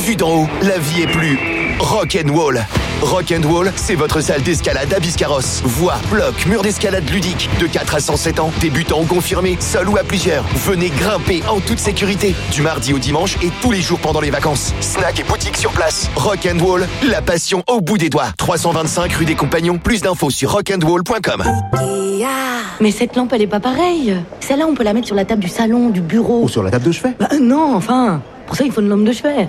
Vue d'en haut, la vie est plus rock'n'roll. Rock'n'roll, c'est votre salle d'escalade à Biscarrosse. Voix, blocs, murs d'escalade ludique. De 4 à 107 ans, débutants ou confirmés, seul ou à plusieurs. Venez grimper en toute sécurité. Du mardi au dimanche et tous les jours pendant les vacances. Snack et boutique sur place. Rock'n'roll, la passion au bout des doigts. 325 rue des Compagnons. Plus d'infos sur rock'n'roll.com. Mais cette lampe, elle est pas pareille. Celle-là, on peut la mettre sur la table du salon, du bureau. Ou sur la table de chevet. Non, enfin. Pour ça, il faut une lampe de chevet.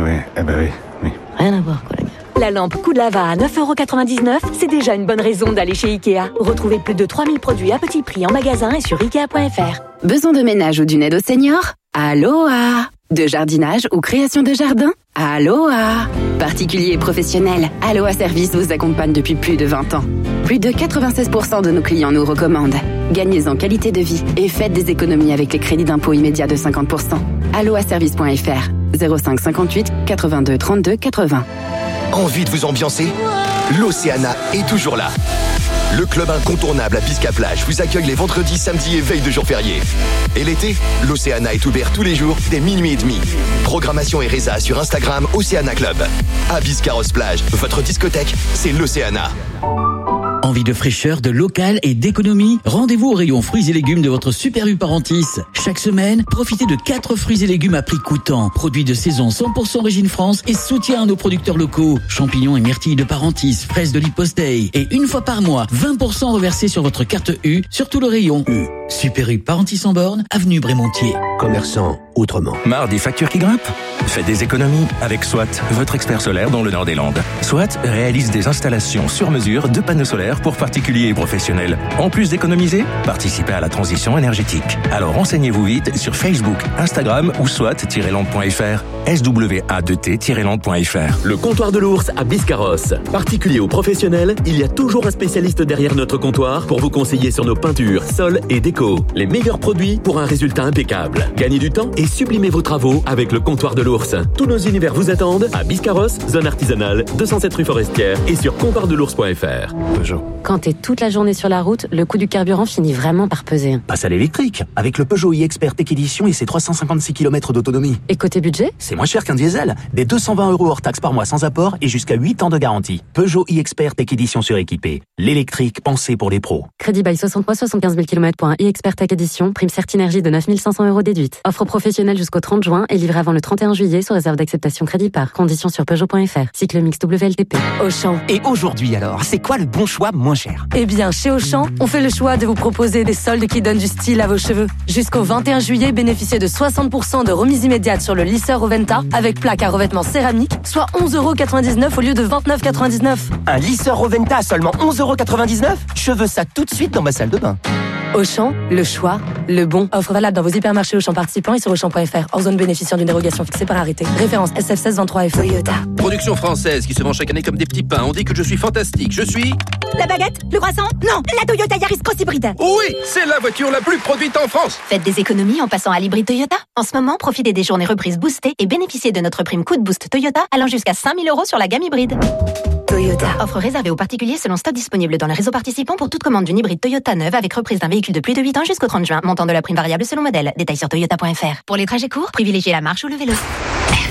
Oui. Rien à voir, collègue. La lampe Coup de Lava à 9,99€, c'est déjà une bonne raison d'aller chez Ikea. Retrouvez plus de 3000 produits à petit prix en magasin et sur Ikea.fr. Besoin de ménage ou d'une aide aux seniors? Aloha! De jardinage ou création de jardin? Aloha! Particuliers et professionnels, Aloha Service vous accompagne depuis plus de 20 ans. Plus de 96% de nos clients nous recommandent. Gagnez en qualité de vie et faites des économies avec les crédits d'impôt immédiats de 50%. Alohaservice.fr 05 58 82 32 80. Envie de vous ambiancer? L'Océana est toujours là. Le club incontournable à Bisca-Plage vous accueille les vendredis, samedis et veilles de jours fériés. Et l'été, l'Océana est ouvert tous les jours dès minuit et demi. Programmation et résa sur Instagram Océana Club. À Biscarrosse-Plage, votre discothèque, c'est l'Océana. Envie de fraîcheur, de local et d'économie? Rendez-vous au rayon fruits et légumes de votre Super U Parentis. Chaque semaine, profitez de 4 fruits et légumes à prix coûtant. Produits de saison 100% origine France et soutien à nos producteurs locaux. Champignons et myrtilles de Parentis, fraises de l'Hyposteille. Et une fois par mois, 20% reversés sur votre carte U, sur tout le rayon U. Super U Parentis en borne, avenue Brémontier. Commerçant autrement. Marre des factures qui grimpent? Faites des économies avec SWAT, votre expert solaire dans le nord des Landes. SWAT réalise des installations sur mesure de panneaux solaires pour particuliers et professionnels. En plus d'économiser, participez à la transition énergétique. Alors renseignez-vous vite sur Facebook, Instagram ou swat-lande.fr. SWA2T-lande.fr. Le comptoir de l'ours à Biscarrosse. Particulier ou professionnel, il y a toujours un spécialiste derrière notre comptoir pour vous conseiller sur nos peintures, sols et déco. Les meilleurs produits pour un résultat impeccable. Gagnez du temps et sublimez vos travaux avec le comptoir de l'ours. Tous nos univers vous attendent à Biscarrosse, zone artisanale, 207 rue Forestière et sur comptoirdelours.fr. Peugeot. Quand t'es toute la journée sur la route, le coût du carburant finit vraiment par peser. Passe à l'électrique avec le Peugeot e-Expert Tech Edition et ses 356 km d'autonomie. Et côté budget? C'est moins cher qu'un diesel. Des 220 € hors taxe par mois sans apport et jusqu'à 8 ans de garantie. Peugeot e-Expert Tech Edition suréquipé. L'électrique pensé pour les pros. Crédit bail 60 mois, 75 000 km pour un e-Expert Tech Edition. Prime Certinergie de 9 500 € déduite. Offre professionnelle jusqu'au 30 juin et livré avant le 31 juillet sous réserve d'acceptation crédit par. Conditions sur Peugeot.fr. Cycle mix WLTP. Auchan. Et aujourd'hui alors, c'est quoi le bon choix moins cher? Eh bien, chez Auchan, on fait le choix de vous proposer des soldes qui donnent du style à vos cheveux. Jusqu'au 21 juillet, bénéficiez de 60% de remise immédiate sur le lisseur Roventa avec plaque à revêtement céramique, soit 11,99 € au lieu de 29,99 €. Un lisseur Roventa à seulement 11,99 €? Je veux ça tout de suite dans ma salle de bain. Auchan, le choix, le bon. Offre valable dans vos hypermarchés Auchan participants et sur Auchan.fr. Hors zone bénéficiant d'une dérogation fixée par arrêté. Référence SF 1623F. Toyota. Production française qui se vend chaque année comme des petits pains. On dit que je suis fantastique. Je suis... La baguette? Le croissant? Non, la Toyota Yaris Cross Hybride. Oui, c'est la voiture la plus produite en France. Faites des économies en passant à l'hybride Toyota. En ce moment, profitez des journées reprises boostées et bénéficiez de notre prime coup de boost Toyota allant jusqu'à 5 000 € sur la gamme hybride. Toyota. Offre réservée aux particuliers selon stock disponible dans les réseaux participants pour toute commande d'une hybride Toyota neuve avec reprise d'un véhicule de plus de 8 ans jusqu'au 30 juin. Montant de la prime variable selon modèle. Détails sur toyota.fr. Pour les trajets courts, privilégiez la marche ou le vélo.